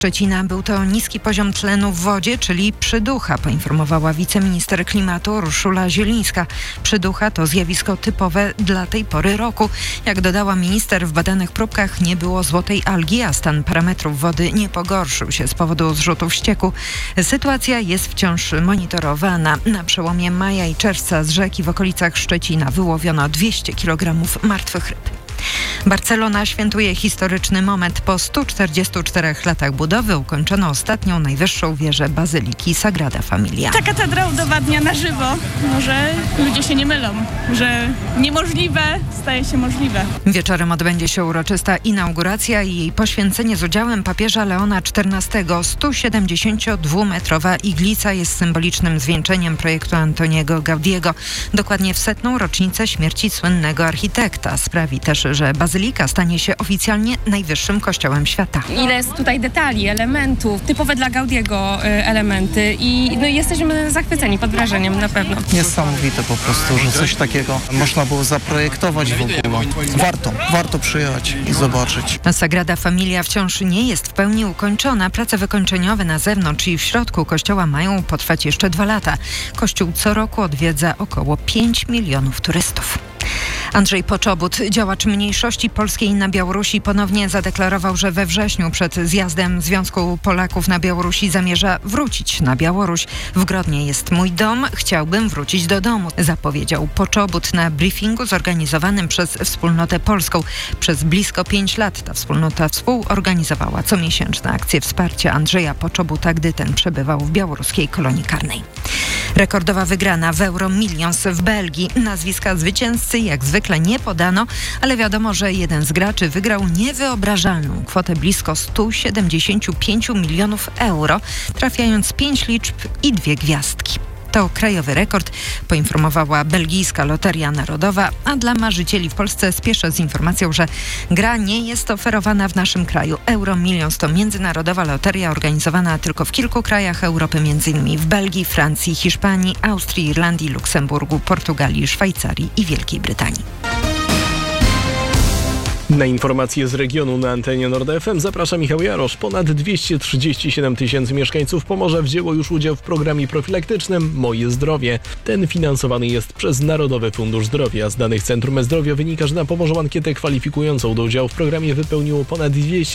Szczecina był to niski poziom tlenu w wodzie, czyli przyducha, poinformowała wiceminister klimatu Urszula Zielińska. Przyducha to zjawisko typowe dla tej pory roku. Jak dodała minister, w badanych próbkach nie było złotej algi, a stan parametrów wody nie pogorszył się z powodu zrzutów ścieku. Sytuacja jest wciąż monitorowana. Na przełomie maja i czerwca z rzeki w okolicach Szczecina wyłowiono 200 kg martwych ryb. Barcelona świętuje historyczny moment. Po 144 latach budowy ukończono ostatnią, najwyższą wieżę Bazyliki Sagrada Familia. Ta katedra udowadnia na żywo, że ludzie się nie mylą, że niemożliwe staje się możliwe. Wieczorem odbędzie się uroczysta inauguracja i jej poświęcenie z udziałem papieża Leona XIV. 172-metrowa iglica jest symbolicznym zwieńczeniem projektu Antoniego Gaudiego. Dokładnie w 100. rocznicę śmierci słynnego architekta. Sprawi też, że Bazylika stanie się oficjalnie najwyższym kościołem świata. Ile jest tutaj detali, elementów, typowe dla Gaudiego elementy i jesteśmy zachwyceni, pod wrażeniem na pewno. Niesamowite po prostu, że coś takiego można było zaprojektować w ogóle. Warto przyjechać i zobaczyć. Sagrada Familia wciąż nie jest w pełni ukończona. Prace wykończeniowe na zewnątrz i w środku kościoła mają potrwać jeszcze 2 lata. Kościół co roku odwiedza około 5 milionów turystów. Andrzej Poczobut, działacz mniejszości polskiej na Białorusi, ponownie zadeklarował, że we wrześniu przed zjazdem Związku Polaków na Białorusi zamierza wrócić na Białoruś. W Grodnie jest mój dom, chciałbym wrócić do domu, zapowiedział Poczobut na briefingu zorganizowanym przez Wspólnotę Polską. Przez blisko 5 lat ta wspólnota współorganizowała comiesięczne akcje wsparcia Andrzeja Poczobuta, gdy ten przebywał w białoruskiej kolonii karnej. Rekordowa wygrana w Euro Millions w Belgii. Nazwiska zwycięzcy jak zwykle nie podano, ale wiadomo, że jeden z graczy wygrał niewyobrażalną kwotę blisko 175 milionów euro, trafiając 5 liczb i 2 gwiazdki. To krajowy rekord, poinformowała belgijska Loteria Narodowa, a dla marzycieli w Polsce spieszę z informacją, że gra nie jest oferowana w naszym kraju. Euro Millions to międzynarodowa loteria organizowana tylko w kilku krajach Europy, m.in. w Belgii, Francji, Hiszpanii, Austrii, Irlandii, Luksemburgu, Portugalii, Szwajcarii i Wielkiej Brytanii. Na informacje z regionu na antenie Nord FM zaprasza Michał Jarosz. Ponad 237 tysięcy mieszkańców Pomorza wzięło już udział w programie profilaktycznym Moje Zdrowie. Ten finansowany jest przez Narodowy Fundusz Zdrowia. Z danych Centrum Zdrowia wynika, że na Pomorzu ankietę kwalifikującą do udziału w programie wypełniło ponad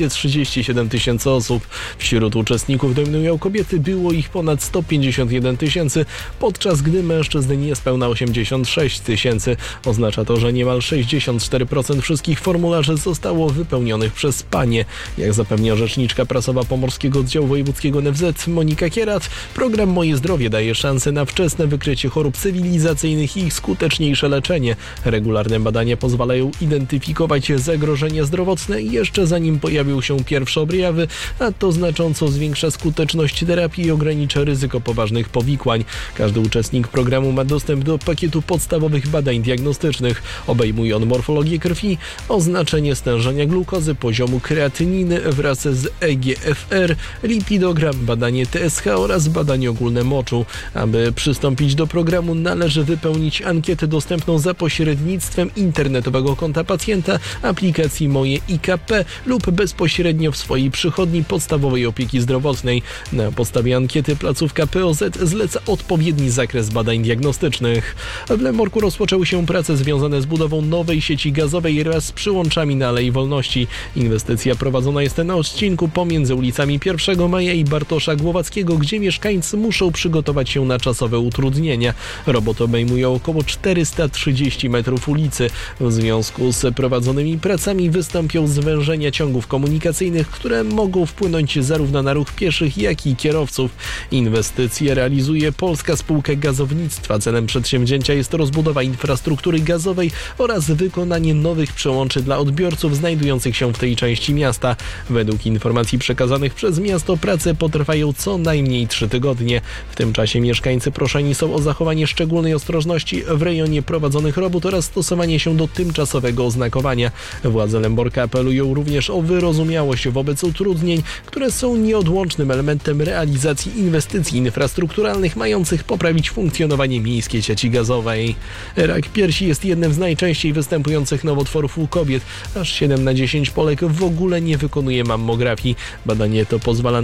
237 tysięcy osób. Wśród uczestników dominują kobiety, było ich ponad 151 tysięcy, podczas gdy mężczyzn niespełna 86 tysięcy. Oznacza to, że niemal 64% wszystkich formularzy zostało wypełnionych przez panie. Jak zapewnia rzeczniczka prasowa Pomorskiego Oddziału Wojewódzkiego NFZ Monika Kierat, program Moje Zdrowie daje szansę na wczesne wykrycie chorób cywilizacyjnych i ich skuteczniejsze leczenie. Regularne badania pozwalają identyfikować zagrożenia zdrowotne jeszcze zanim pojawią się pierwsze objawy, a to znacząco zwiększa skuteczność terapii i ogranicza ryzyko poważnych powikłań. Każdy uczestnik programu ma dostęp do pakietu podstawowych badań diagnostycznych. Obejmuje on morfologię krwi, oznaczenie stężenia glukozy, poziomu kreatyniny wraz z EGFR, lipidogram, badanie TSH oraz badanie ogólne moczu. Aby przystąpić do programu, należy wypełnić ankietę dostępną za pośrednictwem internetowego konta pacjenta, aplikacji Moje IKP lub bezpośrednio w swojej przychodni podstawowej opieki zdrowotnej. Na podstawie ankiety placówka POZ zleca odpowiedni zakres badań diagnostycznych. W Lemorku rozpoczęły się prace związane z budową nowej sieci gazowej wraz z przyłączami na Alei Wolności. Inwestycja prowadzona jest na odcinku pomiędzy ulicami 1 Maja i Bartosza Głowackiego, gdzie mieszkańcy muszą przygotować się na czasowe utrudnienia. Roboty obejmują około 430 metrów ulicy. W związku z prowadzonymi pracami wystąpią zwężenia ciągów komunikacyjnych, które mogą wpłynąć zarówno na ruch pieszych, jak i kierowców. Inwestycje realizuje Polska Spółka Gazownictwa. Celem przedsięwzięcia jest rozbudowa infrastruktury gazowej oraz wykonanie nowych przełączy dla odbiorców znajdujących się w tej części miasta. Według informacji przekazanych przez miasto prace potrwają co najmniej 3 tygodnie. W tym czasie mieszkańcy proszeni są o zachowanie szczególnej ostrożności w rejonie prowadzonych robót oraz stosowanie się do tymczasowego oznakowania. Władze Lęborka apelują również o wyrozumiałość wobec utrudnień, które są nieodłącznym elementem realizacji inwestycji infrastrukturalnych mających poprawić funkcjonowanie miejskiej sieci gazowej. Rak piersi jest jednym z najczęściej występujących nowotworów u kobiet. Aż 7 na 10 Polek w ogóle nie wykonuje mammografii. Badanie to pozwala